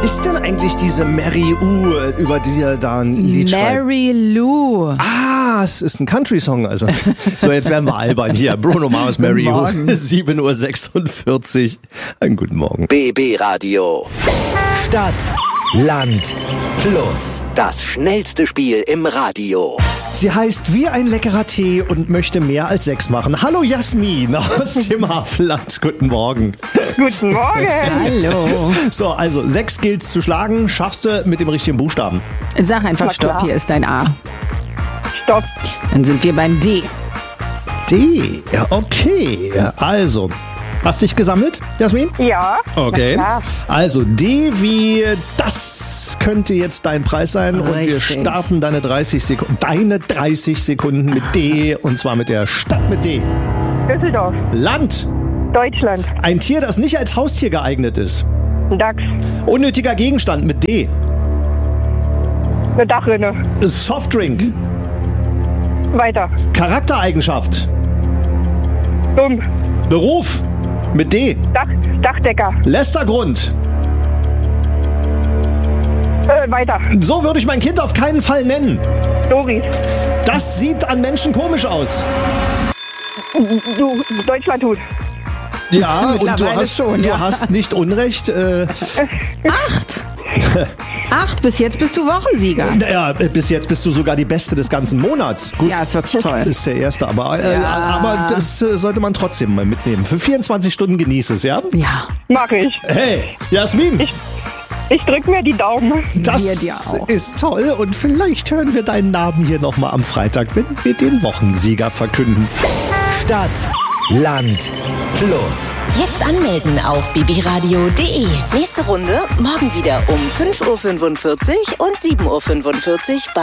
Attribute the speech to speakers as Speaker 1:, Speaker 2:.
Speaker 1: ist denn eigentlich diese Mary über die er da ein Lied schreibt?
Speaker 2: Mary Lou.
Speaker 1: Ah, es ist ein Country-Song. Also. So, jetzt werden wir albern hier. Bruno Mars, Mary Lou. 7:46 Uhr. Einen guten Morgen.
Speaker 3: BB Radio. Stadt, Land, Plus. Das schnellste Spiel im Radio.
Speaker 1: Sie heißt wie ein leckerer Tee und möchte mehr als 6 machen. Hallo Jasmin aus dem Havelland. Guten Morgen.
Speaker 4: Guten Morgen.
Speaker 2: Hallo.
Speaker 1: So, also 6 gilt's zu schlagen. Schaffst du mit dem richtigen Buchstaben?
Speaker 2: Sag einfach
Speaker 4: Na
Speaker 2: Stopp,
Speaker 4: klar.
Speaker 2: hier ist dein A.
Speaker 4: Stopp.
Speaker 2: Dann sind wir beim D.
Speaker 1: D. Ja, okay. Also, hast dich gesammelt, Jasmin?
Speaker 4: Ja.
Speaker 1: Okay.
Speaker 4: Na klar.
Speaker 1: Also D wie das könnte jetzt dein Preis sein und wir
Speaker 2: Richtig.
Speaker 1: starten deine 30 Sekunden mit D und zwar mit der Stadt mit D.
Speaker 4: Düsseldorf.
Speaker 1: Land.
Speaker 4: Deutschland.
Speaker 1: Ein Tier, das nicht als Haustier geeignet ist.
Speaker 4: Dachs.
Speaker 1: Unnötiger Gegenstand mit D.
Speaker 4: Eine Dachrinne.
Speaker 1: Softdrink.
Speaker 4: Weiter.
Speaker 1: Charaktereigenschaft.
Speaker 4: Dumm.
Speaker 1: Beruf mit D.
Speaker 4: Dachdecker.
Speaker 1: Lästergrund.
Speaker 4: Weiter.
Speaker 1: So würde ich mein Kind auf keinen Fall nennen.
Speaker 4: Doris.
Speaker 1: Das sieht an Menschen komisch aus.
Speaker 4: Du. Deutschland tut.
Speaker 1: Ja, und du
Speaker 2: Mittlerweile
Speaker 1: hast,
Speaker 2: schon,
Speaker 1: du
Speaker 2: ja.
Speaker 1: hast nicht Unrecht.
Speaker 2: 8. 8, bis jetzt bist du Wochensieger.
Speaker 1: Ja, bis jetzt bist du sogar die Beste des ganzen Monats. Gut,
Speaker 2: Ja, ist wirklich toll.
Speaker 1: ist der Erste, aber,
Speaker 2: Ja.
Speaker 1: aber das sollte man trotzdem mal mitnehmen. Für 24 Stunden genieß es, ja?
Speaker 2: Ja,
Speaker 4: Mag ich.
Speaker 1: Hey, Jasmin,
Speaker 4: Ich drück mir die Daumen.
Speaker 1: das
Speaker 2: wir dir auch.
Speaker 1: ist toll und vielleicht hören wir deinen Namen hier nochmal am Freitag, wenn wir den Wochensieger verkünden.
Speaker 3: Stadt, Land, Plus.
Speaker 5: Jetzt anmelden auf bbradio.de. Nächste Runde morgen wieder um 5:45 Uhr und 7:45 Uhr